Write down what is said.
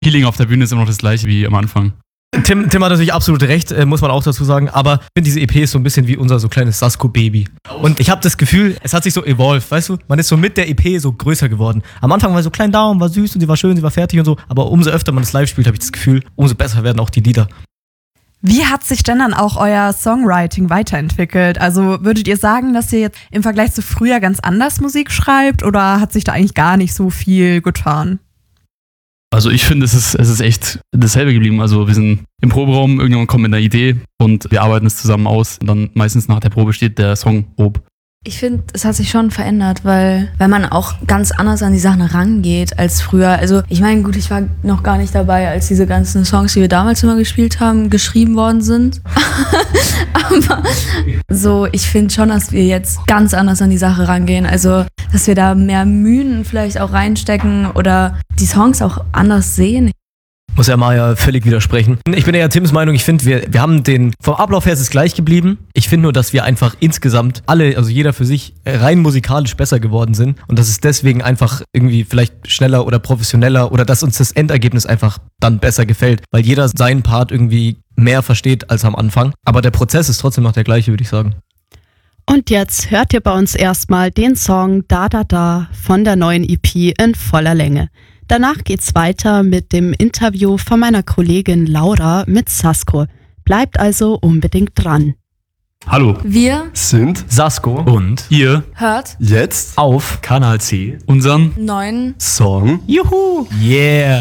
Feeling auf der Bühne ist immer noch das gleiche wie am Anfang. Tim hat natürlich absolut recht, muss man auch dazu sagen, aber ich finde, diese EP ist so ein bisschen wie unser so kleines Sasko-Baby. Und ich habe das Gefühl, es hat sich so evolved, weißt du? Man ist so mit der EP so größer geworden. Am Anfang war so klein da und war süß und sie war schön, sie war fertig und so, aber umso öfter man das live spielt, habe ich das Gefühl, umso besser werden auch die Lieder. Wie hat sich denn dann auch euer Songwriting weiterentwickelt? Also würdet ihr sagen, dass ihr jetzt im Vergleich zu früher ganz anders Musik schreibt oder hat sich da eigentlich gar nicht so viel getan? Also ich finde, es ist echt dasselbe geblieben. Also wir sind im Proberaum, irgendjemand kommt mit einer Idee und wir arbeiten es zusammen aus. Und dann meistens nach der Probe steht der Song grob. Ich finde, es hat sich schon verändert, weil man auch ganz anders an die Sachen rangeht als früher. Also ich meine, gut, ich war noch gar nicht dabei, als diese ganzen Songs, die wir damals immer gespielt haben, geschrieben worden sind. Aber so, ich finde schon, dass wir jetzt ganz anders an die Sache rangehen. Also, dass wir da mehr Mühen vielleicht auch reinstecken oder die Songs auch anders sehen. Muss ja Maja völlig widersprechen. Ich bin ja Tims Meinung, ich finde, wir haben vom Ablauf her ist es gleich geblieben. Ich finde nur, dass wir einfach insgesamt alle, also jeder für sich, rein musikalisch besser geworden sind und dass es deswegen einfach irgendwie vielleicht schneller oder professioneller oder dass uns das Endergebnis einfach dann besser gefällt, weil jeder seinen Part irgendwie mehr versteht als am Anfang. Aber der Prozess ist trotzdem noch der gleiche, würde ich sagen. Und jetzt hört ihr bei uns erstmal den Song Da Da Da von der neuen EP in voller Länge. Danach geht's weiter mit dem Interview von meiner Kollegin Laura mit Sasko. Bleibt also unbedingt dran. Hallo. Wir sind Sasko Und ihr hört jetzt auf Kanal C unseren neuen Song Juhu! Yeah!